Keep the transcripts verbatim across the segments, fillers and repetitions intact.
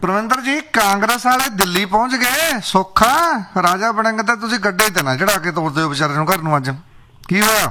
ਪਰਵਿੰਦਰ ਜੀ, ਕਾਂਗਰਸ ਵਾਲੇ ਦਿੱਲੀ ਪਹੁੰਚ ਗਏ। ਸੁੱਖ ਆ ਰਾਜਾ ਵੜਿੰਗ ਤੇ ਤੁਸੀਂ ਗੱਡੇ ਤੇ ਨਾ ਚੜਾ ਕੇ ਤੋਰਦੇ ਹੋ ਵਿਚਾਰੇ ਨੂੰ ਘਰ ਨੂੰ। ਅੱਜ ਕੀ ਹੋਇਆ?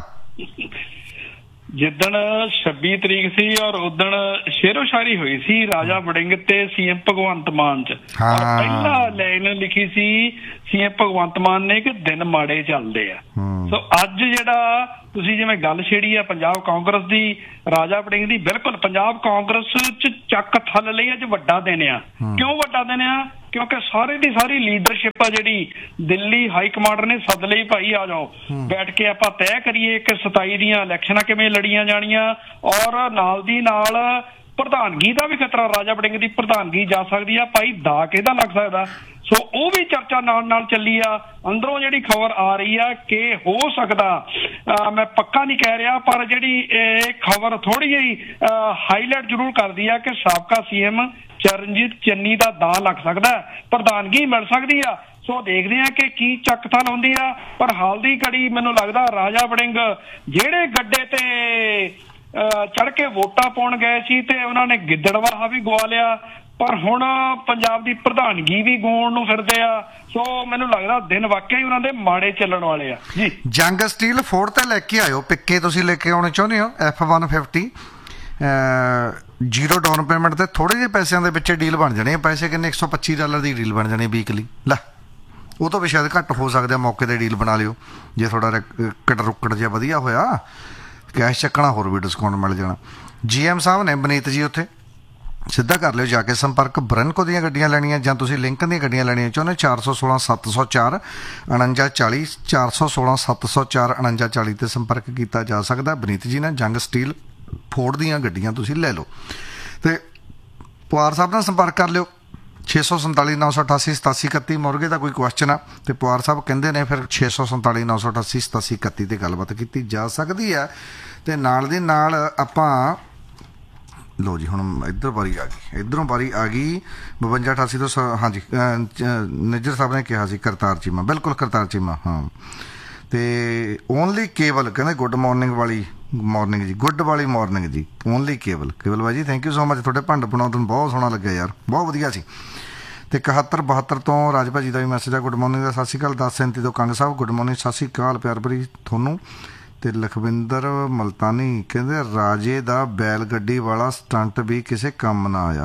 ਜਿੱਦਣ ਛੱਬੀ ਤਰੀਕ ਸੀ ਔਰ ਉਦਣ ਸ਼ੇਰੋ ਸ਼ਾਇਰੀ ਹੋਈ ਸੀ ਰਾਜਾ ਵੜਿੰਗ ਤੇ ਸੀਐਮ ਭਗਵੰਤ ਮਾਨ ਚ। ਪਹਿਲਾ ਲਾਈਨ ਲਿਖੀ ਸੀ ਸੀਐਮ ਭਗਵੰਤ ਮਾਨ ਨੇ ਕਿ ਦਿਨ ਮਾੜੇ ਚੱਲਦੇ ਆ। ਸੋ ਅੱਜ ਜਿਹੜਾ ਤੁਸੀਂ ਜਿਵੇਂ ਗੱਲ ਛੇੜੀ ਆ ਪੰਜਾਬ ਕਾਂਗਰਸ ਦੀ, ਰਾਜਾ ਵੜਿੰਗ ਦੀ, ਬਿਲਕੁਲ ਪੰਜਾਬ ਕਾਂਗਰਸ ਚ ਚੱਕ ਥੱਲ ਲਈ ਅੱਜ ਵੱਡਾ ਦਿਨ ਆ। ਕਿਉਂ ਵੱਡਾ ਦਿਨ ਆ? ਕਿਉਂਕਿ ਸਾਰੀ ਦੀ ਸਾਰੀ ਲੀਡਰਸ਼ਿਪ ਆ ਜਿਹੜੀ ਦਿੱਲੀ ਹਾਈ ਕਮਾਂਡਰ ਨੇ ਸੱਦ ਲਈ, ਭਾਈ ਆ ਜਾਓ ਬੈਠ ਕੇ ਆਪਾਂ ਤੈਅ ਕਰੀਏ ਕਿ ਸਤਾਈ ਦੀਆਂ ਇਲੈਕਸ਼ਨਾਂ ਕਿਵੇਂ ਲੜੀਆਂ ਜਾਣੀਆਂ। ਔਰ ਨਾਲ ਦੀ ਨਾਲ ਪ੍ਰਧਾਨਗੀ ਦਾ ਵੀ ਖਤਰਾ, ਰਾਜਾ ਵੜਿੰਗ ਦੀ ਪ੍ਰਧਾਨਗੀ ਜਾ ਸਕਦੀ ਆ, ਭਾਈ ਦਾ ਕਿਹਦਾ ਲੱਗ ਸਕਦਾ। ਸੋ ਉਹ ਵੀ ਚਰਚਾ ਨਾਲ ਨਾਲ ਚੱਲੀ ਆ। ਅੰਦਰੋਂ ਜਿਹੜੀ ਖਬਰ ਆ ਰਹੀ ਆ ਕਿ ਹੋ ਸਕਦਾ, ਮੈਂ ਪੱਕਾ ਨਹੀਂ ਕਹਿ ਰਿਹਾ, ਪਰ ਜਿਹੜੀ ਇਹ ਖਬਰ ਥੋੜੀ ਜਿਹੀ ਹਾਈਲਾਈਟ ਜ਼ਰੂਰ ਕਰਦੀ ਆ ਕਿ ਸਾਬਕਾ ਸੀਐਮ ਚਰਨਜੀਤ ਚੰਨੀ ਦਾ ਦਾਅ ਲੱਗ ਸਕਦਾ, ਪ੍ਰਧਾਨਗੀ ਮਿਲ ਸਕਦੀ ਆ। ਸੋ ਦੇਖਦੇ ਆ ਕਿ ਕੀ ਚੱਕ ਥਲ ਹੁੰਦੀ ਆ। ਪਰ ਹਾਲ ਦੀ ਘੜੀ ਮੈਨੂੰ ਲੱਗਦਾ ਰਾਜਾ ਵੜਿੰਗ ਜਿਹੜੇ ਗੱਡੇ ਤੇ ਚੜ ਕੇ ਵੋਟਾਂ ਪਾਉਣ ਗਏ ਸੀ ਤੇ ਉਹਨਾਂ ਨੇ ਗਿੱਦੜਵਾਹਾ ਵੀ ਗਵਾ ਲਿਆ, ਪਰ ਹੁਣ ਪੰਜਾਬ ਦੀ ਪ੍ਰਧਾਨਗੀ ਵੀ ਗਵਾਉਣ ਨੂੰ ਫਿਰਦੇ ਆ। ਸੋ ਮੈਨੂੰ ਲੱਗਦਾ ਦਿਨ ਵਾਕਿਆ ਹੀ ਉਹਨਾਂ ਦੇ ਮਾੜੇ ਚੱਲਣ ਵਾਲੇ ਆ ਜੀ। ਜੰਗ ਸਟੀਲ ਫੋਰਡ ਤੇ ਲੈ ਕੇ ਆਇਓ, ਪਿੱਕੇ ਤੁਸੀਂ ਲੈ ਕੇ ਆਉਣੇ ਚਾਹੁੰਦੇ ਹੋ F one fifty zero down payment ਤੇ ਥੋੜੇ ਜਿਹੇ ਪੈਸਿਆਂ ਦੇ ਵਿੱਚ ਡੀਲ ਬਣ ਜਾਣੇ। ਪੈਸੇ ਕਿੰਨੇ? ਇੱਕ ਸੌ ਪੱਚੀ ਡਾਲਰ ਦੀ ਡੀਲ ਬਣ ਜਾਣੀ ਵੀਕਲੀ। ਲੈ ਉਹ ਤੋਂ ਵੀ ਸ਼ਾਇਦ ਘੱਟ ਹੋ ਸਕਦੇ, ਮੌਕੇ ਤੇ ਡੀਲ ਬਣਾ ਲਿਓ ਜੇ ਥੋੜਾ ਕਿਟ ਰੁਕੜ ਜਿਹਾ ਵਧੀਆ ਹੋਇਆ। ਕੈਸ਼ ਚੱਕਣਾ ਹੋਰ ਵੀ ਡਿਸਕਾਊਂਟ ਮਿਲ ਜਾਣਾ। ਜੀ ਐਮ ਸਾਹਿਬ ਨੇ ਬਨੀਤ ਜੀ, ਉੱਥੇ ਸਿੱਧਾ ਕਰ ਲਿਓ ਜਾ ਕੇ ਸੰਪਰਕ। ਬ੍ਰੈਨਕੋ ਦੀਆਂ ਗੱਡੀਆਂ ਲੈਣੀਆਂ ਜਾਂ ਤੁਸੀਂ ਲਿੰਕਨ ਦੀਆਂ ਗੱਡੀਆਂ ਲੈਣੀਆਂ ਚਾਹੁੰਦੇ, ਚਾਰ ਸੌ ਸੋਲਾਂ ਸੱਤ ਸੌ ਚਾਰ ਉਣੰਜਾ ਚਾਲੀ ਚਾਰ ਸੌ ਸੋਲਾਂ ਸੱਤ ਸੌ ਚਾਰ ਉਣੰਜਾ ਚਾਲੀ ਤੇ ਸੰਪਰਕ ਕੀਤਾ ਜਾ ਸਕਦਾ ਬਨੀਤ ਜੀ ਨਾਲ। ਜੰਗ ਸਟੀਲ ਫੋਰਡ ਦੀਆਂ ਗੱਡੀਆਂ ਤੁਸੀਂ ਲੈ ਲਓ। ਤੇ ਪਵਾਰ ਸਾਹਿਬ ਨਾਲ ਸੰਪਰਕ ਕਰ ਲਿਓ, ਛੇ ਸੌ ਸੰਤਾਲੀ ਨੌ ਸੌ ਅਠਾਸੀ ਸਤਾਸੀ ਇਕੱਤੀ। ਮੁਰਗੇ ਦਾ ਕੋਈ ਕੁਐਸਚਨ ਆ ਤੇ ਪਵਾਰ ਸਾਹਿਬ ਕਹਿੰਦੇ ਨੇ ਫਿਰ ਛੇ ਸੌ ਸੰਤਾਲੀ ਨੌ ਸੌ ਅਠਾਸੀ ਸਤਾਸੀ ਇਕੱਤੀ ਤੇ ਗੱਲਬਾਤ ਕੀਤੀ ਜਾ ਸਕਦੀ ਹੈ। ਤੇ ਨਾਲ ਦੀ ਨਾਲ ਆਪਾਂ ਲਓ ਜੀ, ਹੁਣ ਇੱਧਰ ਵਾਰੀ ਆ ਗਈ, ਇੱਧਰੋਂ ਵਾਰੀ ਆ ਗਈ ਬਵੰਜਾ ਅਠਾਸੀ ਤੋਂ। ਹਾਂਜੀ, ਨਿੱਜਰ ਸਾਹਿਬ ਨੇ ਕਿਹਾ ਸੀ ਕਰਤਾਰ ਚੀਮਾ, ਬਿਲਕੁਲ ਕਰਤਾਰ ਚੀਮਾ। ਹਾਂ, ਤੇ ਓਨਲੀ ਕੇਵਲ ਕਹਿੰਦੇ ਗੁੱਡ ਮਾਰਨਿੰਗ ਵਾਲੀ ਮਾਰਨਿੰਗ ਜੀ, ਗੁੱਡ ਵਾਲੀ ਮਾਰਨਿੰਗ ਜੀ, ਓਨਲੀ ਕੇਵਲ। ਕੇਵਲ ਬਾਈ ਜੀ ਥੈਂਕ ਯੂ ਸੋ ਮਚ, ਤੁਹਾਡੇ ਭੰਡ ਬਣਾਉਣ ਤੁਹਾਨੂੰ ਬਹੁਤ ਸੋਹਣਾ ਲੱਗਿਆ ਯਾਰ, ਬਹੁਤ ਵਧੀਆ ਸੀ। ਤੇ ਇਕਹੱਤਰ ਬਹੱਤਰ ਤੋਂ ਰਾਜ ਭਾਜੀ ਦਾ ਵੀ ਮੈਸੇਜ ਆ, ਗੁੱਡ ਮਾਰਨਿੰਗ ਦਾ, ਸਤਿ ਸ਼੍ਰੀ ਅਕਾਲ। ਦਸ ਸੈਂਤੀ ਤੋਂ ਕੰਗ ਸਾਹਿਬ ਗੁੱਡ ਮਾਰਨਿੰਗ, ਸਤਿ ਸ਼੍ਰੀ ਅਕਾਲ ਪਿਆਰ ਭਰੀ ਤੁਹਾਨੂੰ। ਤੇ ਲਖਵਿੰਦਰ ਮਲਤਾਨੀ ਕਹਿੰਦੇ ਰਾਜੇ ਦਾ ਬੈਲ ਗੱਡੀ ਵਾਲਾ ਸਟੰਟ ਵੀ ਕਿਸੇ ਕੰਮ ਨਾ ਆਇਆ।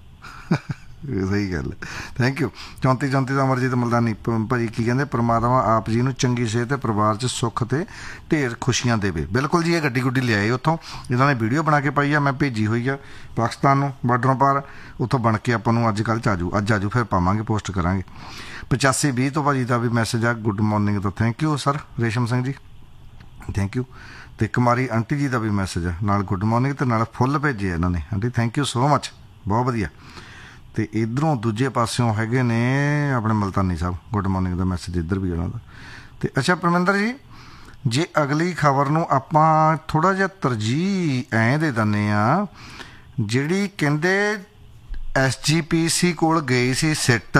ਸਹੀ ਗੱਲ ਹੈ, ਥੈਂਕ ਯੂ। ਚੌਂਤੀ ਚੌਂਤੀ ਦਾ ਅਮਰਜੀਤ ਮਲਤਾਨੀ ਭਾਜੀ ਕੀ ਕਹਿੰਦੇ, ਪਰਮਾਤਮਾ ਆਪ ਜੀ ਨੂੰ ਚੰਗੀ ਸਿਹਤ ਤੇ ਪਰਿਵਾਰ 'ਚ ਸੁੱਖ ਤੇ ਢੇਰ ਖੁਸ਼ੀਆਂ ਦੇਵੇ। ਬਿਲਕੁਲ ਜੀ, ਇਹ ਗੱਡੀ ਗੁੱਡੀ ਲਿਆਏ ਉੱਥੋਂ, ਇਹਨਾਂ ਨੇ ਵੀਡੀਓ ਬਣਾ ਕੇ ਪਾਈ ਆ, ਮੈਂ ਭੇਜੀ ਹੋਈ ਆ ਪਾਕਿਸਤਾਨ ਨੂੰ ਬਾਰਡਰੋਂ ਪਾਰ, ਉੱਥੋਂ ਬਣ ਕੇ ਆਪਾਂ ਨੂੰ ਅੱਜ ਕੱਲ੍ਹ 'ਚ ਆਜੂ, ਅੱਜ ਆਜੂ ਫਿਰ ਪਾਵਾਂਗੇ, ਪੋਸਟ ਕਰਾਂਗੇ। ਪਚਾਸੀ ਵੀਹ ਤੋਂ ਭਾਜੀ ਦਾ ਵੀ ਮੈਸੇਜ ਆ, ਗੁੱਡ ਮਾਰਨਿੰਗ ਤੋਂ thank you sir. Resham Singh ji thank you. ਅਤੇ ਕੁਮਾਰੀ ਆਂਟੀ ਜੀ ਦਾ ਵੀ ਮੈਸੇਜ ਆ, ਨਾਲ ਗੁੱਡ ਮਾਰਨਿੰਗ ਅਤੇ ਨਾਲ ਫੁੱਲ ਭੇਜੇ ਇਹਨਾਂ ਨੇ। Aunty thank you so much, ਬਹੁਤ ਵਧੀਆ। ਅਤੇ ਇੱਧਰੋਂ ਦੂਜੇ ਪਾਸਿਓਂ ਹੈਗੇ ਨੇ ਆਪਣੇ ਮਲਤਾਨੀ ਸਾਹਿਬ, ਗੁੱਡ ਮਾਰਨਿੰਗ ਦਾ ਮੈਸੇਜ ਇੱਧਰ ਵੀ ਉਹਨਾਂ ਦਾ। ਅਤੇ ਅੱਛਾ ਪਰਮਿੰਦਰ ਜੀ, ਜੇ ਅਗਲੀ ਖਬਰ ਨੂੰ ਆਪਾਂ ਥੋੜ੍ਹਾ ਜਿਹਾ ਤਰਜੀਹ ਐਂ ਦੇ ਦਿੰਦੇ ਹਾਂ, ਜਿਹੜੀ ਕਹਿੰਦੇ ਐਸ ਜੀ ਪੀ ਸੀ ਕੋਲ ਗਈ ਸੀ ਸਿੱਟ,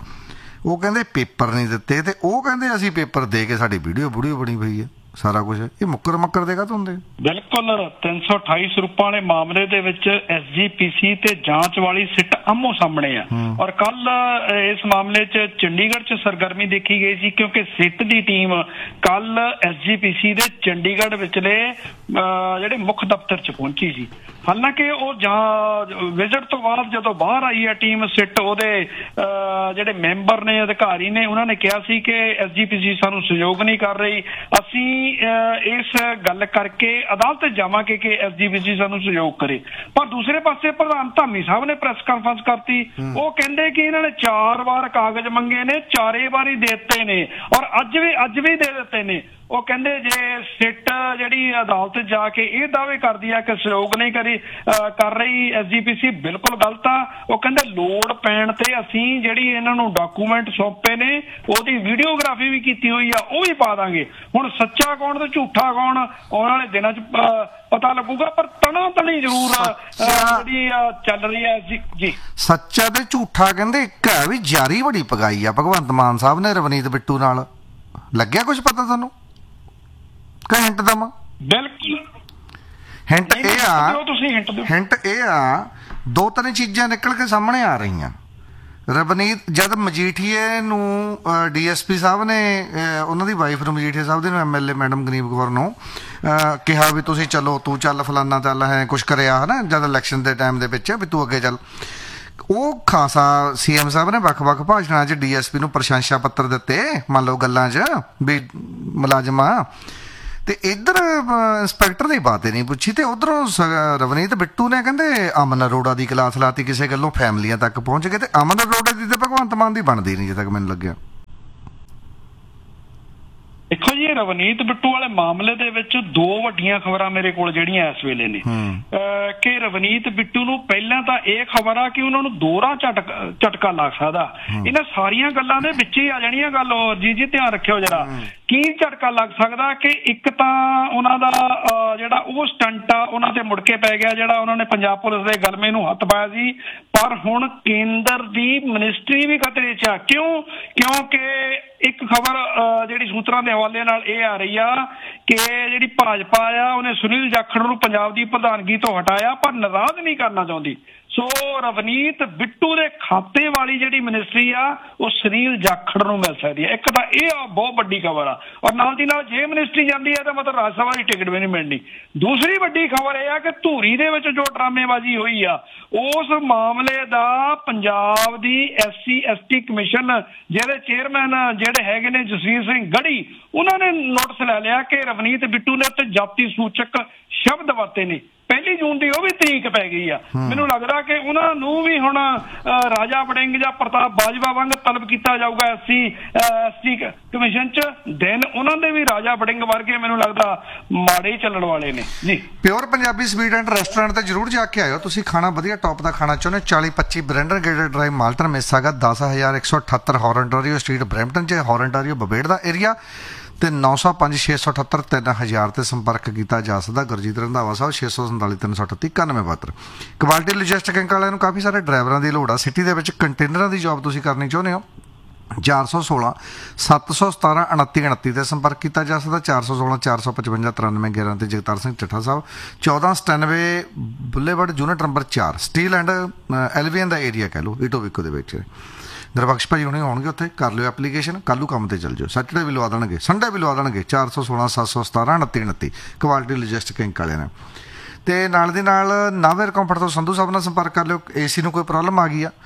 ਉਹ ਕਹਿੰਦੇ ਪੇਪਰ ਨਹੀਂ ਦਿੱਤੇ, ਅਤੇ ਉਹ ਕਹਿੰਦੇ ਅਸੀਂ ਪੇਪਰ ਦੇ ਕੇ ਸਾਡੀ ਵੀਡੀਓ ਵੀਡੀਓ ਬਣੀ ਪਈ ਹੈ ਸਾਰਾ ਕੁਛ। ਇਹ ਮੁੱਕਰ ਮੱਕਰ ਦੇਗਾ ਹੁੰਦੇ ਬਿਲਕੁਲ। ਤਿੰਨ ਸੌ ਅਠਾਈ ਸਰੂਪਾਂ ਵਾਲੇ ਮਾਮਲੇ ਦੇ ਵਿੱਚ ਐਸ ਜੀ ਪੀ ਸੀ ਤੇ ਜਾਂਚ ਵਾਲੀ ਸਿੱਟ ਆਮੋ ਸਾਹਮਣੇ ਆ। ਔਰ ਕੱਲ ਇਸ ਮਾਮਲੇ 'ਚ ਚੰਡੀਗੜ੍ਹ 'ਚ ਸਰਗਰਮੀ ਦੇਖੀ ਗਈ ਸੀ, ਕਿਉਂਕਿ ਸਿੱਟ ਦੀ ਟੀਮ ਕੱਲ ਐਸ ਜੀ ਪੀ ਸੀ ਦੇ ਚੰਡੀਗੜ੍ਹ ਵਿਚਲੇ ਜਿਹੜੇ ਮੁੱਖ ਦਫ਼ਤਰ 'ਚ ਪਹੁੰਚੀ ਸੀ। ਹਾਲਾਂਕਿ ਉਹ ਜਾਂ ਵਿਜ਼ਿਟ ਤੋਂ ਬਾਅਦ ਜਦੋਂ ਬਾਹਰ ਆਈ ਹੈ ਟੀਮ ਸਿੱਟ, ਉਹਦੇ ਜਿਹੜੇ ਮੈਂਬਰ ਨੇ, ਅਧਿਕਾਰੀ ਨੇ, ਉਹਨਾਂ ਨੇ ਕਿਹਾ ਸੀ ਕਿ ਐਸ ਜੀ ਪੀ ਸੀ ਸਾਨੂੰ ਸਹਿਯੋਗ ਨਹੀਂ ਕਰ ਰਹੀ, ਅਸੀਂ ਇਸ ਗੱਲ ਕਰਕੇ ਅਦਾਲਤ ਜਾਵਾਂਗੇ ਕਿ ਐਸ ਜੀ ਪੀ ਸੀ ਸਾਨੂੰ ਸਹਿਯੋਗ ਕਰੇ। ਪਰ ਦੂਸਰੇ ਪਾਸੇ ਪ੍ਰਧਾਨ ਧਾਮੀ ਸਾਹਿਬ ਨੇ ਪ੍ਰੈਸ ਕਾਨਫਰੰਸ ਕਰਤੀ, ਉਹ ਕਹਿੰਦੇ ਕਿ ਇਹਨਾਂ ਨੇ ਚਾਰ ਵਾਰ ਕਾਗਜ਼ ਮੰਗੇ ਨੇ, ਚਾਰੇ ਵਾਰੀ ਦੇ ਦਿੱਤੇ ਨੇ, ਔਰ ਅੱਜ ਵੀ ਅੱਜ ਵੀ ਦੇ ਦਿੱਤੇ ਨੇ। ਉਹ ਕਹਿੰਦੇ ਜੇ ਸਿੱਟ ਜਿਹੜੀ ਅਦਾਲਤ ਜਾ ਕੇ ਇਹ ਦਾਅਵੇ ਕਰਦੀ ਆ ਕਿ ਸਹਿਯੋਗ ਨਹੀਂ ਕਰੀ ਕਰ ਰਹੀ ਐਸ ਜੀ ਪੀ ਸੀ, ਬਿਲਕੁਲ ਗਲਤ ਆ। ਉਹ ਕਹਿੰਦੇ ਲੋੜ ਪੈਣ ਤੇ ਅਸੀਂ ਜਿਹੜੀ ਇਹਨਾਂ ਨੂੰ ਡਾਕੂਮੈਂਟ ਸੌਂਪੇ ਨੇ ਉਹਦੀ ਵੀਡੀਓਗ੍ਰਾਫੀ ਵੀ ਕੀਤੀ ਹੋਈ ਆ, ਉਹ ਵੀ ਪਾ ਦਾਂਗੇ। ਹੁਣ ਸੱਚਾ ਕੌਣ ਤੇ ਝੂਠਾ ਕੌਣ ਆਉਣ ਵਾਲੇ ਦਿਨਾਂ 'ਚ ਪਤਾ ਲੱਗੂਗਾ, ਪਰ ਤਣਾ ਤਣੀ ਜ਼ਰੂਰ ਜਿਹੜੀ ਚੱਲ ਰਹੀ ਹੈ ਜੀ। ਜੀ ਸੱਚਾ ਤੇ ਝੂਠਾ ਕਹਿੰਦੇ ਇੱਕ ਹੈ ਵੀ ਜਾਰੀ ਬੜੀ ਪਗਾਈ ਆ ਭਗਵੰਤ ਮਾਨ ਸਾਹਿਬ ਨੇ ਰਵਨੀਤ ਬਿੱਟੂ ਨਾਲ। ਲੱਗਿਆ ਕੁਛ ਪਤਾ ਤੁਹਾਨੂੰ? ਕਿ ਹਿੰਟ ਦੇਵਾਂ? ਬਿਲਕੁਲ ਹਿੰਟ ਇਹ ਆ, ਹਿੰਟ ਇਹ ਆ ਦੋ ਤਿੰਨ ਚੀਜ਼ਾਂ ਨਿਕਲ ਕੇ ਸਾਹਮਣੇ ਆ ਰਹੀਆਂ। ਰਵਨੀਤ ਜਦ ਮਜੀਠੀਏ ਨੂੰ ਡੀਐਸਪੀ ਸਾਹਿਬ ਨੇ ਉਹਨਾਂ ਦੀ ਵਾਈਫ ਨੂੰ ਮਜੀਠੀਏ ਸਾਹਿਬ ਦੇ ਨੂੰ ਐਮਐਲਏ ਮੈਡਮ ਗਰੀਬ ਕੌਰ ਨੂੰ ਕਿਹਾ ਵੀ ਤੁਸੀਂ ਚਲੋ ਤੂੰ ਚੱਲ ਫਲਾਨਾ ਚੱਲ ਹੈ ਕੁਛ ਕਰਿਆ ਹੈ ਨਾ ਜਦ ਇਲੈਕਸ਼ਨ ਦੇ ਟਾਈਮ ਦੇ ਵਿੱਚ ਵੀ ਤੂੰ ਅੱਗੇ ਚੱਲ, ਉਹ ਖਾਸਾ ਸੀਐਮ ਸਾਹਿਬ ਨੇ ਵੱਖ-ਵੱਖ ਭਾਸ਼ਣਾਂ 'ਚ ਡੀਐਸਪੀ ਨੂੰ ਪ੍ਰਸ਼ੰਸਾ ਪੱਤਰ ਦਿੱਤੇ, ਮੰਨ ਲਓ ਗੱਲਾਂ 'ਚ ਵੀ ਮੁਲਾਜ਼ਮਾਂ, ਤੇ ਇੱਧਰ ਇੰਸਪੈਕਟਰ ਦੀ ਬਾਤ ਹੀ ਨਹੀਂ ਪੁੱਛੀ, ਤੇ ਉਧਰੋਂ ਰਵਨੀਤ ਬਿੱਟੂ ਨੇ ਕਹਿੰਦੇ ਅਮਨ ਅਰੋੜਾ ਦੀ ਕਲਾਸ ਲਾਤੀ ਕਿਸੇ ਗੱਲੋਂ, ਫੈਮਲੀਆਂ ਤੱਕ ਪਹੁੰਚ ਗਏ, ਤੇ ਅਮਨ ਅਰੋੜਾ ਦੀ ਤੇ ਭਗਵੰਤ ਮਾਨ ਦੀ ਬਣਦੀ ਨਹੀਂ ਜਿੱਥੇ ਤੱਕ ਮੈਨੂੰ ਲੱਗਿਆ। ਦੇਖੋ ਜੀ, ਰਵਨੀਤ ਬਿੱਟੂ ਵਾਲੇ ਮਾਮਲੇ ਦੇ ਵਿੱਚ ਦੋ ਵੱਡੀਆਂ ਖਬਰਾਂ ਮੇਰੇ ਕੋਲ ਜਿਹੜੀਆਂ ਇਸ ਵੇਲੇ ਨੇ ਕਿ ਰਵਨੀਤ ਬਿੱਟੂ ਨੂੰ ਪਹਿਲਾਂ ਤਾਂ ਇਹ ਖਬਰ ਆ ਕਿ ਉਹਨਾਂ ਨੂੰ ਦੋਹਰਾ ਝਟਕਾ ਝਟਕਾ ਲੱਗ ਸਕਦਾ। ਇਹਨਾਂ ਸਾਰੀਆਂ ਗੱਲਾਂ ਦੇ ਵਿੱਚ ਹੀ ਆ ਜਾਣੀਆਂ ਗੱਲ, ਜੀ ਜੀ ਧਿਆਨ ਰੱਖਿਓ ਜਰਾ, ਕੀ ਝਟਕਾ ਲੱਗ ਸਕਦਾ ਕਿ ਇੱਕ ਤਾਂ ਉਹਨਾਂ ਦਾ ਜਿਹੜਾ ਉਹ ਸਟੰਟ ਆ ਉਹਨਾਂ ਤੇ ਮੁੜ ਕੇ ਪੈ ਗਿਆ, ਜਿਹੜਾ ਉਹਨਾਂ ਨੇ ਪੰਜਾਬ ਪੁਲਿਸ ਦੇ ਗਲਮੇ ਨੂੰ ਹੱਥ ਪਾਇਆ ਸੀ, ਪਰ ਹੁਣ ਕੇਂਦਰ ਦੀ ਮਿਨਿਸਟਰੀ ਵੀ ਖਤਰੇ 'ਚ ਆ। ਕਿਉਂ? ਕਿਉਂਕਿ ਇੱਕ ਖਬਰ ਜਿਹੜੀ ਸੂਤਰਾਂ ਦੇ ਹਵਾਲੇ ਨਾਲ ਇਹ ਆ ਰਹੀ ਆ ਕਿ ਜਿਹੜੀ ਭਾਜਪਾ ਆ ਉਹਨੇ ਸੁਨੀਲ ਜਾਖੜ ਨੂੰ ਪੰਜਾਬ ਦੀ ਪ੍ਰਧਾਨਗੀ ਤੋਂ ਹਟਾਇਆ, ਪਰ ਨਾਰਾਜ਼ ਨਹੀਂ ਕਰਨਾ ਚਾਹੁੰਦੀ। ਸੋ ਰਵਨੀਤ ਬਿੱਟੂ ਦੇ ਖਾਤੇ ਵਾਲੀ ਜਿਹੜੀ ਮਿਨਿਸਟਰੀ ਆ ਉਹ ਸੁਨੀਲ ਜਾਖੜ ਨੂੰ ਮਿਲ ਸਕਦੀ ਹੈ। ਇੱਕ ਤਾਂ ਇਹ ਆ ਬਹੁਤ ਵੱਡੀ ਖਬਰ ਆ, ਔਰ ਨਾਲ ਦੀ ਨਾਲ ਜੇ ਮਿਨਿਸਟਰੀ ਜਾਂਦੀ ਹੈ ਤਾਂ ਮਤਲਬ ਰਾਜ ਸਭਾ ਦੀ ਟਿਕਟ ਵੀ ਨਹੀਂ ਮਿਲਣੀ। ਦੂਸਰੀ ਵੱਡੀ ਖਬਰ ਇਹ ਆ ਕਿ ਧੂਰੀ ਦੇ ਵਿੱਚ ਜੋ ਡਰਾਮੇਬਾਜ਼ੀ ਹੋਈ ਆ ਉਸ ਮਾਮਲੇ ਦਾ ਪੰਜਾਬ ਦੀ S C S T commission ਜਿਹਦੇ ਚੇਅਰਮੈਨ ਜਿਹੜੇ ਹੈਗੇ ਨੇ ਜਸਵੀਰ ਸਿੰਘ ਗੜੀ, ਉਹਨਾਂ ਨੇ ਨੋਟਿਸ ਲੈ ਲਿਆ ਕਿ ਰਵਨੀਤ ਬਿੱਟੂ ਨੇ ਉੱਤੇ ਜਾਤੀ ਸੂਚਕ ਸ਼ਬਦ ਵਰਤੇ ਨੇ। ਪਹਿਲੀ ਜੂਨ ਦੀ ਉਹ ਵੀ ਤਰੀਕ ਪੈ ਗਈ ਆ। ਮੈਨੂੰ ਲੱਗਦਾ ਕਿ ਉਹਨਾਂ ਨੂੰ ਵੀ ਹੁਣ ਰਾਜਾ ਵੜਿੰਗ ਜਾਂ ਪ੍ਰਤਾਪ ਬਾਜਵਾ ਵਾਂਗ ਤਲਬ ਕੀਤਾ ਜਾਊਗਾ S C S T commission 'ਚ। ਦਿਨ ਉਹਨਾਂ ਦੇ ਵੀ ਰਾਜਾ ਵੜਿੰਗ ਵਰਗੇ ਮੈਨੂੰ ਲੱਗਦਾ ਮਾੜੇ ਹੀ ਚੱਲਣ ਵਾਲੇ ਨੇ ਜੀ। Pure Punjabi sweet and restaurant ਤੇ ਜਰੂਰ ਜਾ ਕੇ ਆਇਓ, ਤੁਸੀਂ ਖਾਣਾ ਵਧੀਆ ਟੌਪ ਦਾ ਖਾਣਾ ਚਾਹੁੰਦੇ। ਚਾਲੀ ਪੱਚੀ ਬ੍ਰੈਂਡਨ ਗੇਟਡ ਡਰਾਈਵ ਮਾਲਟਨ ਮਿਸਾਗਾ, ਦਸ ਹਜ਼ਾਰ ਇੱਕ ਸੌ ਅਠੱਤਰ ਹੌਰਨਟੋਰੀਓ ਸਟਰੀਟ ਬਰੈਂਪਟਨ 'ਚ, ਹੌਰਨਟੋਰੀਓ ਬਬੇੜ ਦਾ ਏਰੀਆ, ਤੇ ਨੌ ਸੌ ਪੰਜ ਛੇ ਸੌ ਅਠੱਤਰ ਤਿੰਨ ਹਜ਼ਾਰ ਤੇ ਸੰਪਰਕ ਕੀਤਾ ਜਾ ਸਕਦਾ। ਗੁਰਜੀਤ ਰੰਧਾਵਾ ਸਾਹਿਬ ਛੇ ਸੌ ਸੰਤਾਲੀ ਤਿੰਨ ਸੌ ਅਠੱਤੀ ਇਕਾਨਵੇਂ ਬਹੱਤਰ। ਕੁਆਲਿਟੀ ਲੋਜਿਸਟਿਕ ਇੰਕ ਵਾਲਿਆਂ ਨੂੰ ਕਾਫੀ ਸਾਰੇ ਡਰਾਈਵਰਾਂ ਦੀ ਲੋੜ ਆ। ਸਿਟੀ ਦੇ ਵਿੱਚ ਕੰਟੇਨਰਾਂ ਦੀ ਜੌਬ ਤੁਸੀਂ ਕਰਨੀ ਚਾਹੁੰਦੇ ਹੋ, ਚਾਰ ਸੌ ਸੋਲਾਂ ਸੱਤ ਸੌ ਸਤਾਰਾਂ ਉਨੱਤੀ ਉਨੱਤੀ ਤੇ ਸੰਪਰਕ ਕੀਤਾ ਜਾ ਸਕਦਾ। ਚਾਰ ਸੌ ਸੋਲਾਂ ਚਾਰ ਸੌ ਪਚਵੰਜਾ ਤਰਾਨਵੇਂ ਗਿਆਰਾਂ ਤੇ ਜਗਤਾਰ ਸਿੰਘ ਚੱਠਾ ਸਾਹਿਬ, ਚੌਦਾਂ ਸਤਾਨਵੇਂ ਬੁੱਲੇਵਰਡ ਯੂਨਿਟ ਨੰਬਰ ਚਾਰ, ਸਟੀਲ ਐਂਡ ਐਲਵੀਐਨ ਦਾ ਏਰੀਆ ਕਹਿ ਲਓ, ਈਟੋਬਿਕੋ ਦੇ ਵਿੱਚ। ਨਿਰਬਖਸ਼ ਭਾਈ ਹੁਣੇ ਆਉਣਗੇ, ਉੱਥੇ ਕਰ ਲਿਓ ਐਪਲੀਕੇਸ਼ਨ, ਕੱਲ੍ਹ ਨੂੰ ਕੰਮ 'ਤੇ ਚੱਲ ਜਾਓ। ਸੈਟਰਡੇ ਵੀ ਲਵਾ ਦੇਣਗੇ, ਸੰਡੇ ਵੀ ਲਵਾ ਦੇਣਗੇ। ਚਾਰ ਸੌ ਸੋਲਾਂ ਸੱਤ ਸੌ ਸਤਾਰਾਂ ਉਨੱਤੀ ਉਨੱਤੀ ਕੁਆਲਿਟੀ ਲੋਜਿਸਟਿਕ ਇੰਕ ਵਾਲਿਆਂ ਨੇ। ਅਤੇ ਨਾਲ ਦੀ ਨਾਲ ਨਾਵੇਰ ਕੰਫਰਟ ਤੋਂ ਸੰਧੂ ਸਾਹਿਬ ਨਾਲ ਸੰਪਰਕ ਕਰ ਲਿਓ। ਏ ਸੀ ਨੂੰ ਕੋਈ ਪ੍ਰੋਬਲਮ ਆ ਗਈ ਆ,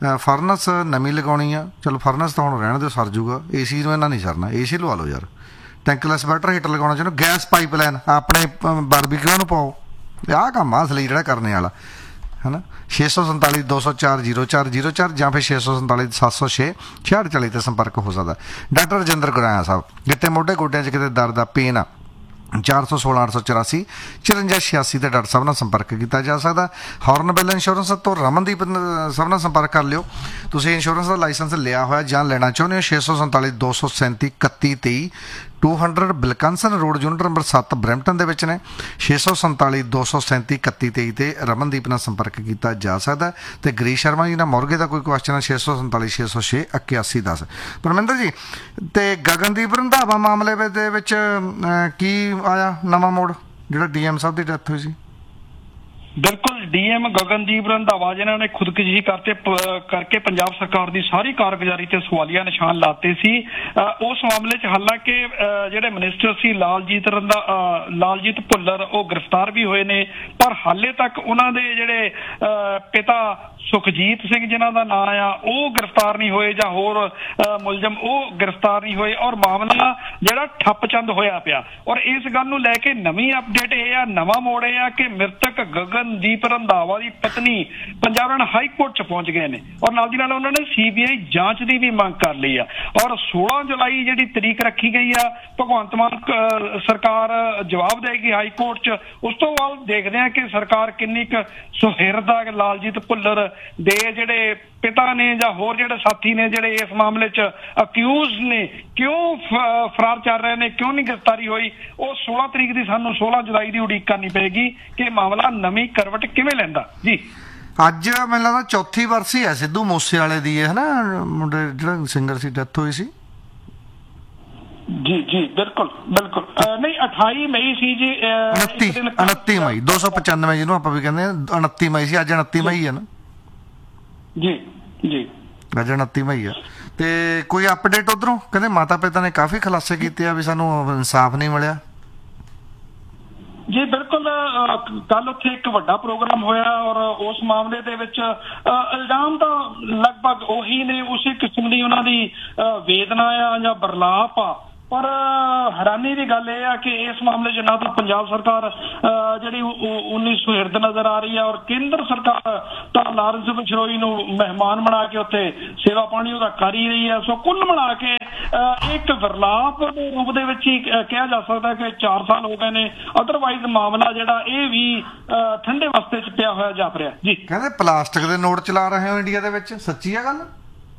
ਫਰਨਸ ਨਵੀਂ ਲਗਾਉਣੀ ਆ, ਚਲੋ ਫਰਨਸ ਤਾਂ ਹੁਣ ਰਹਿਣ ਦਿਓ, ਸਰ ਜੂਗਾ। ਏ ਸੀ ਨੂੰ ਇਹਨਾਂ ਨਹੀਂ ਸਰਨਾ, ਏ ਸੀ ਲਵਾ ਲਓ ਯਾਰ। ਟੈਂਕਲੈਸ ਬੈਟਰ ਹੀਟਰ ਲਗਾਉਣਾ ਚਾਹੁੰਦੇ, ਗੈਸ ਪਾਈਪ ਲਾਈਨ ਆਪਣੇ ਬਾਰਬੀਕਿਊ ਨੂੰ ਪਾਓ। ਆਹ ਕੰਮ ਆ ਅਸਲੀ ਜਿਹੜਾ ਕਰਨੇ ਵਾਲਾ ਹੈ ਨਾ। ਛੇ ਸੌ ਸੰਤਾਲੀ ਦੋ ਸੌ ਚਾਰ ਜੀਰੋ ਚਾਰ ਜੀਰੋ ਚਾਰ ਜਾਂ ਫਿਰ ਛੇ ਸੌ ਸੰਤਾਲੀ ਸੱਤ ਸੌ ਛੇ ਛਿਆਹਠ ਚਾਲੀ 'ਤੇ ਸੰਪਰਕ ਹੋ ਸਕਦਾ। ਡਾਕਟਰ ਰਜਿੰਦਰ ਗੁਰਾਇਆ ਸਾਹਿਬ, ਜਿੱਥੇ ਮੋਢੇ ਗੋਡਿਆਂ 'ਚ ਕਿਤੇ ਦਰਦ ਆ, ਪੇਨ ਆ, ਚਾਰ ਸੌ ਸੋਲਾਂ ਅੱਠ ਸੌ ਚੁਰਾਸੀ ਚੁਰੰਜਾ ਛਿਆਸੀ 'ਤੇ ਡਾਕਟਰ ਸਾਹਿਬ ਨਾਲ ਸੰਪਰਕ ਕੀਤਾ ਜਾ ਸਕਦਾ। ਹੌਰਨਬਿਲ ਇੰਸ਼ੋਰੈਂਸ ਤੋਂ ਰਮਨਦੀਪ ਸਾਹਿਬ ਨਾਲ ਸੰਪਰਕ ਕਰ ਲਿਓ। ਤੁਸੀਂ ਇੰਸ਼ੋਰੈਂਸ ਦਾ ਲਾਇਸੈਂਸ ਲਿਆ ਹੋਇਆ ਜਾਂ ਲੈਣਾ ਚਾਹੁੰਦੇ ਹੋ, ਛੇ ਸੌ ਸੰਤਾਲੀ ਦੋ ਸੌ ਸੈਂਤੀ ਇਕੱਤੀ ਤੇਈ two hundred ਬਿਲਕਨਸਨ road unit number ਸੱਤ ਬਰੈਂਪਟਨ ਦੇ ਵਿੱਚ ਨੇ। ਛੇ ਸੌ ਸੰਤਾਲੀ ਦੋ ਸੌ ਸੈਂਤੀ ਇਕੱਤੀ ਤੇਈ 'ਤੇ ਰਮਨਦੀਪ ਨਾਲ ਸੰਪਰਕ ਕੀਤਾ ਜਾ ਸਕਦਾ। ਅਤੇ ਗਰੀਸ਼ ਸ਼ਰਮਾ ਜੀ ਨਾਲ ਮੋਰਗੇ ਦਾ ਕੋਈ ਕੁਐਸਚਨ ਹੈ, ਛੇ ਸੌ ਸੰਤਾਲੀ ਛੇ ਸੌ ਛੇ ਇਕਿਆਸੀ ਦਸ। ਪਰਮਿੰਦਰ ਜੀ, ਅਤੇ ਗਗਨਦੀਪ ਰੰਧਾਵਾ ਮਾਮਲੇ ਦੇ ਵਿੱਚ ਕੀ ਆਇਆ ਨਵਾਂ ਮੋੜ, ਜਿਹੜਾ ਡੀ ਐਮ ਸਾਹਿਬ ਦੀ ਡੈਥ ਹੋਈ ਸੀ? ਬਿਲਕੁਲ, ਡੀਐਮ ਗਗਨਦੀਪ ਰੰਧਾਵਾ ਜਿਨ੍ਹਾਂ ਨੇ ਖੁਦਕੁਸ਼ੀ ਕਰਤੇ ਕਰਕੇ ਪੰਜਾਬ ਸਰਕਾਰ ਦੀ ਸਾਰੀ ਕਾਰਗੁਜ਼ਾਰੀ ਤੇ ਸਵਾਲੀਆ ਨਿਸ਼ਾਨ ਲਾਤੇ ਸੀ, ਉਸ ਮਾਮਲੇ 'ਚ ਹਾਲਾਂਕਿ ਜਿਹੜੇ ਮਿਨਿਸਟਰ ਸੀ ਲਾਲਜੀਤ ਰੰਧਾ ਲਾਲਜੀਤ ਭੁੱਲਰ ਉਹ ਗ੍ਰਿਫਤਾਰ ਵੀ ਹੋਏ ਨੇ, ਪਰ ਹਾਲੇ ਤੱਕ ਉਹਨਾਂ ਦੇ ਜਿਹੜੇ ਪਿਤਾ ਸੁਖਜੀਤ ਸਿੰਘ ਜਿਨ੍ਹਾਂ ਦਾ ਨਾਂ ਆ ਉਹ ਗ੍ਰਿਫਤਾਰ ਨਹੀਂ ਹੋਏ, ਜਾਂ ਹੋਰ ਮੁਲਜ਼ਮ ਉਹ ਗ੍ਰਿਫਤਾਰ ਨਹੀਂ ਹੋਏ, ਔਰ ਮਾਮਲਾ ਜਿਹੜਾ ਠੱਪ ਚੰਦ ਹੋਇਆ ਪਿਆ। ਔਰ ਇਸ ਗੱਲ ਨੂੰ ਲੈ ਕੇ ਨਵੀਂ ਅਪਡੇਟ ਇਹ ਆ, ਨਵਾਂ ਮੋੜ ਇਹ ਆ ਕਿ ਮ੍ਰਿਤਕ ਗਗਨਦੀਪ ਰੰਧਾਵਾ ਦੀ ਪਤਨੀ ਪੰਜਾਬ ਹਾਈ ਕੋਰਟ 'ਚ ਪਹੁੰਚ ਗਏ ਨੇ, ਔਰ ਨਾਲ ਦੀ ਨਾਲ ਉਹਨਾਂ ਨੇ ਸੀ ਬੀ ਆਈ ਜਾਂਚ ਦੀ ਵੀ ਮੰਗ ਕਰ ਲਈ ਆ। ਔਰ ਸੋਲਾਂ ਜੁਲਾਈ ਜਿਹੜੀ ਤਰੀਕ ਰੱਖੀ ਗਈ ਆ, ਭਗਵੰਤ ਮਾਨ ਸਰਕਾਰ ਜਵਾਬ ਦੇਗੀ ਹਾਈ ਕੋਰਟ 'ਚ। ਉਸ ਤੋਂ ਬਾਅਦ ਦੇਖਦੇ ਆ ਕਿ ਸਰਕਾਰ ਕਿੰਨੀ ਕੁ ਸੁਹਿਰਦ ਆ ਲਾਲਜੀਤ ਭੁੱਲਰ ਦੇ ਜਿਹੜੇ ਪਿਤਾ ਨੇ ਜਾਂ ਹੋਰ ਜਿਹੜੇ ਸਾਥੀ ਨੇ ਜਿਹੜੇ ਇਸ ਮਾਮਲੇ 'ਚ ਅਕਿਊਜ਼ ਨੇ, ਕਿਉਂ ਫਰਾਰ ਚੱਲ ਰਹੇ ਨੇ, ਕਿਉਂ ਨਹੀਂ ਗ੍ਰਿਫਤਾਰੀ ਹੋਈ, ਉਹ ਸੋਲਾਂ ਤਰੀਕ ਦੀ ਸਾਨੂੰ ਸੋਲਾਂ ਜੁਲਾਈ ਦੀ ਉਡੀਕ ਕਰਨੀ ਪਏਗੀ ਕਿ ਮਾਮਲਾ ਨਵੀਂ ਕਰਵਟ ਕਿਵੇਂ ਲੈਂਦਾ ਜੀ। ਅੱਜ ਮੈਨੂੰ ਲੱਗਦਾ ਚੌਥੀ ਵਰਸੀ ਹੈ ਸਿੱਧੂ ਮੂਸੇ ਵਾਲੇ ਦੀ, ਹੈ ਨਾ, ਮੁੰਡੇ ਜਿਹੜਾ ਸਿੰਗਰ ਸੀ, ਡੈਥ ਹੋਈ ਸੀ। ਜੀ ਜੀ ਬਿਲਕੁਲ ਬਿਲਕੁਲ, ਨਹੀਂ ਅਠਾਈ ਮਈ ਸੀ ਜੀ, ਉਨੱਤੀ ਉਨੱਤੀ ਮਈ ਦੋ ਸੌ ਪਚਾਨਵੇਂ ਜਿਹਨੂੰ ਆਪਾਂ ਵੀ ਕਹਿੰਦੇ ਹਾਂ, ਉਨੱਤੀ ਮਈ ਸੀ, ਅੱਜ ਉਨੱਤੀ ਮਈ ਹੈ ਨਾ ਜੀ ਜੀ। ਅੱਜ ਉਨੱਤੀ ਮਈ ਆ। ਤੇ ਕੋਈ ਅਪਡੇਟ ਉਧਰੋਂ? ਕਹਿੰਦੇ ਮਾਤਾ ਪਿਤਾ ਨੇ ਕਾਫੀ ਖੁਲਾਸੇ ਕੀਤੇ ਆ ਵੀ ਸਾਨੂੰ ਇਨਸਾਫ ਨਹੀਂ ਮਿਲਿਆ। ਜੀ ਬਿਲਕੁਲ, ਕੱਲ ਉੱਥੇ ਇੱਕ ਵੱਡਾ ਪ੍ਰੋਗਰਾਮ ਹੋਇਆ ਔਰ ਉਸ ਮਾਮਲੇ ਦੇ ਵਿੱਚ ਇਲਜ਼ਾਮ ਤਾਂ ਲਗਭਗ ਉਹੀ ਨੇ, ਉਸੇ ਕਿਸਮ ਦੀ ਉਹਨਾਂ ਦੀ ਵੇਦਨਾ ਆ ਜਾਂ ਬਰਲਾਪ ਆ। ਪਰ ਹੈਰਾਨੀ ਦੀ ਗੱਲ ਇਹ ਆ ਕਿ ਇਸ ਮਾਮਲੇ 'ਚ ਨਾ ਤਾਂ ਪੰਜਾਬ ਸਰਕਾਰ ਜਿਹੜੀ ਉਨੀ ਸੁਹਿਰਦ ਨਜ਼ਰ ਆ ਰਹੀ ਹੈ ਔਰ ਕੇਂਦਰ ਸਰਕਾਰ ਤਾਂ ਲਾਰੈਂਸ ਬਿਸ਼ਨੋਈ ਨੂੰ ਮਹਿਮਾਨ ਬਣਾ ਕੇ ਉੱਥੇ ਸੇਵਾ ਪਾਣੀ ਉਹਦਾ ਕਰ ਹੀ ਰਹੀ ਹੈ। ਸੋ ਕੁੱਲ ਮਿਲਾ ਕੇ ਇੱਕ ਵਿਰਲਾਪ ਦੇ ਰੂਪ ਦੇ ਵਿੱਚ ਹੀ ਕਿਹਾ ਜਾ ਸਕਦਾ ਕਿ ਚਾਰ ਸਾਲ ਹੋ ਗਏ ਨੇ। ਅਦਰਵਾਈਜ਼ ਮਾਮਲਾ ਜਿਹੜਾ ਇਹ ਵੀ ਠੰਡੇ ਵਸਤੇ 'ਚ ਪਿਆ ਹੋਇਆ ਜਾਪ ਰਿਹਾ। ਜੀ ਕਹਿੰਦੇ ਪਲਾਸਟਿਕ ਦੇ ਨੋਟ ਚਲਾ ਰਹੇ ਹੋ ਇੰਡੀਆ ਦੇ ਵਿੱਚ, ਸੱਚੀ ਆ ਗੱਲ?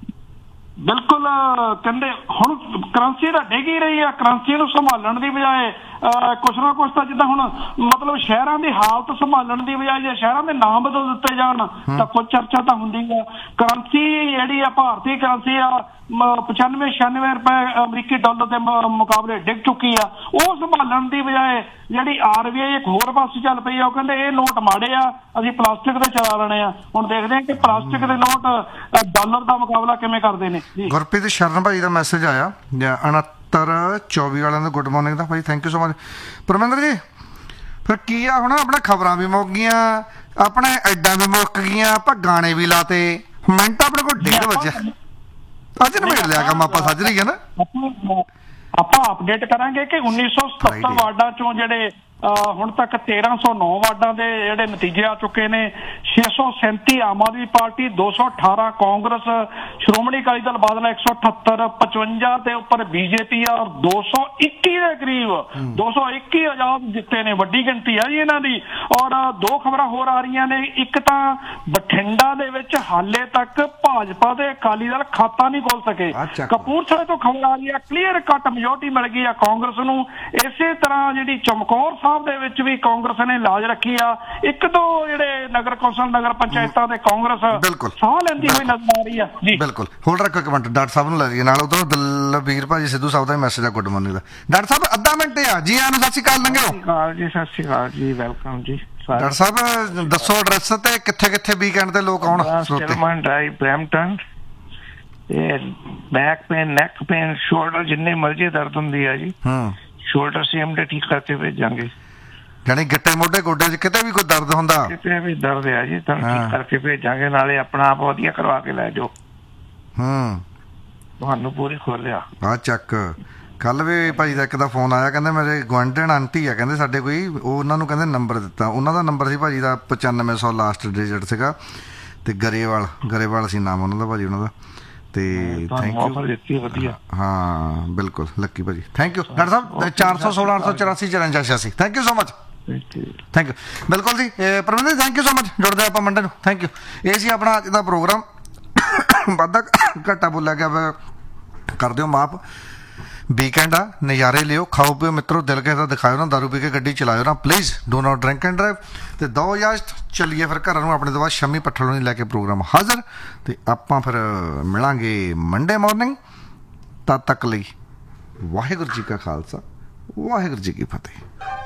ਬਿਲਕੁਲ, ਕਹਿੰਦੇ ਹੁਣ ਕਰੰਸੀ ਤਾਂ ਡਿੱਗ ਹੀ ਰਹੀ ਆ। ਕਰੰਸੀ ਨੂੰ ਸੰਭਾਲਣ ਦੀ ਬਜਾਏ ਕੁਛ ਨਾ ਕੁਛ ਤਾਂ ਜਿੱਦਾਂ ਹੁਣ ਮਤਲਬ ਸ਼ਹਿਰਾਂ ਦੀ ਹਾਲਤ ਸੰਭਾਲਣ ਦੀ ਬਜਾਏ ਜੇ ਸ਼ਹਿਰਾਂ ਦੇ ਨਾਮ ਬਦਲ ਦਿੱਤੇ ਜਾਣ ਤਾਂ ਕੁਝ ਚਰਚਾ ਤਾਂ ਹੁੰਦੀ ਆ। ਕਰੰਸੀ ਜਿਹੜੀ ਆ ਭਾਰਤੀ ਕਰੰਸੀ ਆ ਪਚਾਨਵੇਂ ਛਿਆਨਵੇਂ ਰੁਪਏ ਅਮਰੀਕੀ ਡਾਲਰ ਦੇ ਮੁਕਾਬਲੇ ਡਿੱਗ ਚੁੱਕੀ ਆ। ਉਹ ਸੰਭਾਲਣ ਦੀ ਬਜਾਏ ਜਿਹੜੀ ਆਰ ਬੀ ਆਈ ਇੱਕ ਹੋਰ ਪਾਸੇ ਚੱਲ ਪਈ ਆ। ਉਹ ਕਹਿੰਦੇ ਇਹ ਨੋਟ ਮਾੜੇ ਆ, ਅਸੀਂ ਪਲਾਸਟਿਕ ਦੇ ਚਲਾ ਲੈਣੇ ਆ। ਹੁਣ ਦੇਖਦੇ ਆ ਕਿ ਪਲਾਸਟਿਕ ਦੇ ਨੋਟ ਡਾਲਰ ਦਾ ਮੁਕਾਬਲਾ ਕਿਵੇਂ ਕਰਦੇ ਨੇ। ਗੁਰਪ੍ਰੀਤ ਸ਼ਰਨ ਭਾਈ ਦਾ ਮੈਸੇਜ ਆਇਆ ਉਣੱਤਰ ਚੌਵੀ ਵਾਲਿਆਂ ਦਾ, good morning the Bhai, thank you so much. Parminder ji ਫਿਰ ਕੀ ਆ ਹੁਣ? ਆਪਣਾ ਖਬਰਾਂ ਵੀ ਮੁੱਕ ਗਈਆਂ, ਆਪਣੇ ਐਡਾਂ ਵੀ ਮੁੱਕ ਗਈਆਂ, ਆਪਾਂ ਗਾਣੇ ਵੀ ਲਾਤੇ, ਮਿੰਟ ਆਪਣੇ ਕੋਲ ਡੇਢ ਵਜੇ ਅੱਜ ਨਿਬੇੜ ਲਿਆ ਕੰਮ ਆਪਾਂ ਸੱਜ ਰਹੀ ਹੈ ਨਾ। ਆਪਾਂ ਅਪਡੇਟ ਕਰਾਂਗੇ ਕਿ ਉੱਨੀ ਸੌ ਸਤੱਤਰ ਵਾਰਡਾਂ ਚੋਂ ਜਿਹੜੇ ਹੁਣ ਤੱਕ ਤੇਰਾਂ ਸੌ ਨੌ ਵਾਰਡਾਂ ਦੇ ਜਿਹੜੇ ਨਤੀਜੇ ਆ ਚੁੱਕੇ ਨੇ। ਛੇ ਸੌ ਸੈਂਤੀ ਆਮ ਆਦਮੀ ਪਾਰਟੀ, ਦੋ ਸੌ ਅਠਾਰਾਂ ਕਾਂਗਰਸ, ਸ਼੍ਰੋਮਣੀ ਅਕਾਲੀ ਦਲ ਬਾਦਲ ਇੱਕ ਸੌ ਅਠੱਤਰ, ਪਚਵੰਜਾ ਦੇ ਉੱਪਰ ਬੀਜੇਪੀ ਆ ਔਰ ਦੋ ਸੌ ਇੱਕੀ ਦੇ ਕਰੀਬ ਦੋ ਸੌ ਇੱਕੀ ਆਜ਼ਾਦ ਜਿੱਤੇ ਨੇ। ਵੱਡੀ ਗਿਣਤੀ ਆ ਜੀ ਇਹਨਾਂ ਦੀ। ਔਰ ਦੋ ਖਬਰਾਂ ਹੋਰ ਆ ਰਹੀਆਂ ਨੇ। ਇੱਕ ਤਾਂ ਬਠਿੰਡਾ ਦੇ ਵਿੱਚ ਹਾਲੇ ਤੱਕ ਭਾਜਪਾ ਦੇ ਅਕਾਲੀ ਦਲ ਖਾਤਾ ਨਹੀਂ ਖੋਲ ਸਕੇ। ਕਪੂਰਥਲੇ ਤੋਂ ਖਬਰ ਆ ਰਹੀ ਆ ਕਲੀਅਰ ਕੱਟ ਮੈਜੋਰਟੀ ਮਿਲ ਗਈ ਆ ਕਾਂਗਰਸ ਨੂੰ। ਇਸੇ ਤਰ੍ਹਾਂ ਜਿਹੜੀ ਚਮਕੌਰ ਦੇ ਵਿੱਚ ਵੀ ਕਾਂਗਰਸ ਨੇ ਲਾਜ ਰੱਖੀ ਆ। ਇੱਕ ਦੋ ਜਿਹੜੇ ਨਗਰ ਕੌਂਸਲ ਨਗਰ ਪੰਚਾਇਤਾਂ ਦੇ ਕਾਂਗਰਸ ਸਾਹ ਲੈਂਦੀ ਹੋਈ ਨਜ਼ਰ ਆ ਰਹੀ ਆ। ਜੀ ਬਿਲਕੁਲ, ਹੋਲਡ ਰੱਖੋ ਇੱਕ ਮਿੰਟ, ਡਾਕਟਰ ਸਾਹਿਬ ਨੂੰ ਲੈ ਜਾਈਏ ਨਾਲ। ਉਧਰੋਂ ਦਲਵੀਰ ਭਾਜੀ ਸਿੱਧੂ ਸਾਹਿਬ ਦਾ ਮੈਸੇਜ ਆ, ਗੁੱਡ ਮਾਰਨਿੰਗ ਦਾ। ਡਾਕਟਰ ਸਾਹਿਬ ਅੱਧਾ ਮਿੰਟ ਆ ਜੀ, ਆਨੂੰ ਸਤਿ ਸ਼੍ਰੀ ਅਕਾਲ ਲੰਘਿਓ ਜੀ। ਸਤਿ ਸ਼੍ਰੀ ਅਕਾਲ ਜੀ, ਵੈਲਕਮ ਜੀ। ਡਾਕਟਰ ਸਾਹਿਬ ਦੱਸੋ ਐਡਰੈਸ ਤੇ ਕਿੱਥੇ ਕਿੱਥੇ ਵੀਕਐਂਡ ਤੇ ਲੋਕ ਆਉਣ? ਸਟਿਲਮਨ ਡਰਾਈਵ, ਬਰੈਂਪਟਨ। ਇਹ back pain, neck pain, shoulder ਜਿੰਨੇ ਮਰਜ਼ੀ ਦਰਦ ਹੁੰਦੀ ਆ ਜੀ, ਸ਼ੋਲਡਰ ਸੀਐਮ ਦੇ ਠੀਕ ਕਰਕੇ ਭੇਜਾਂਗੇ। ਜਾਨੀ ਗਿੱਟੇ ਮੋਢੇ ਗੋਡੇ 'ਚ ਕਿਤੇ ਵੀ ਕੋਈ ਦਰਦ ਹੁੰਦਾ, ਕਿਤੇ ਵੀ ਦਰਦ ਆ ਜੀ ਤੁਹਾਨੂੰ ਠੀਕ ਕਰਕੇ ਭੇਜਾਂਗੇ। ਨਾਲੇ ਆਪਣਾ ਆਪ ਵਧੀਆ ਕਰਵਾ ਕੇ ਲੈ ਜਾਓ। ਹੂੰ ਤੁਹਾਨੂੰ ਪੂਰੀ ਖੋਲਿਆ ਆ ਚੱਕ। ਕੱਲ ਵੀ ਭਾਈ ਦਾ ਇੱਕ ਦਾ ਫੋਨ ਆਇਆ, ਕਹਿੰਦੇ ਮੇਰੇ ਗੁਆਂਢਣ ਆਂਟੀ ਆ, ਕਹਿੰਦੇ ਸਾਡੇ ਕੋਈ, ਉਹ ਉਹਨਾਂ ਨੂੰ ਕਹਿੰਦੇ ਨੰਬਰ ਦਿੱਤਾ। ਉਹਨਾਂ ਦਾ ਨੰਬਰ ਸੀ ਭਾਜੀ ਦਾ ਪਚਾਨਵੇਂ ਸੌ ਲਾਸਟ ਡਿਜਿਟ ਸੀਗਾ, ਤੇ ਗਰੇਵਾਲ ਗਰੇਵਾਲ ਸੀ ਨਾਮ ਉਹਨਾਂ ਦਾ ਭਾਜੀ ਉਹਨਾਂ ਦਾ। ਤੇ ਥੈਂਕ ਯੂ। ਵਧੀਆ, ਹਾਂ ਬਿਲਕੁਲ ਲੱਕੀ ਭਾਜੀ, ਥੈਂਕ ਯੂ। ਡਾਕਟਰ ਸਾਹਿਬ ਚਾਰ ਸੌ ਸੋਲਾਂ ਅੱਠ ਸੌ ਚੁਰਾਸੀ ਚੁਰੰਜਾ ਛਿਆਸੀ, thank you so much. Thank you. ਬਿਲਕੁਲ ਜੀ Parminder, thank you so much. ਜੁੜਦੇ ਆਪਾਂ ਮੰਡੇ ਨੂੰ, ਥੈਂਕ ਯੂ। ਇਹ ਸੀ ਆਪਣਾ ਅੱਜ ਦਾ ਪ੍ਰੋਗਰਾਮ। ਵਾਧਾ ਘਾਟਾ ਬੋਲਿਆ ਗਿਆ, ਕਰ ਦਿਓ ਮਾਫ। ਵੀਕਐਂਡ ਆ, ਨਜ਼ਾਰੇ ਲਿਓ, ਖਾਓ ਪੀਓ ਮਿੱਤਰੋ, ਦਿਲ ਕਿਸੇ ਦਾ ਦਿਖਾਇਓ ਨਾ, ਦਾਰੂ ਪੀ ਕੇ ਗੱਡੀ ਚਲਾਇਓ ਨਾ please, do not drink and drive. ਤੇ ਦੋ ਇਜਾਜ਼ਤ, ਚੱਲੀਏ ਫਿਰ ਘਰਾਂ ਨੂੰ ਆਪਣੇ ਤੋਂ ਬਾਅਦ ਸ਼ਮੀ ਪੱਠਲੋਂ ਨਹੀਂ ਲੈ ਕੇ ਪ੍ਰੋਗਰਾਮ ਹਾਜ਼ਰ। ਤੇ ਆਪਾਂ ਫਿਰ ਮਿਲਾਂਗੇ ਮੰਡੇ ਮਾਰਨਿੰਗ। ਤਦ ਤੱਕ ਲਈ ਵਾਹਿਗੁਰੂ ਜੀ ਕਾ ਖਾਲਸਾ, ਵਾਹਿਗੁਰੂ ਜੀ ਕੀ ਫਤਿਹ।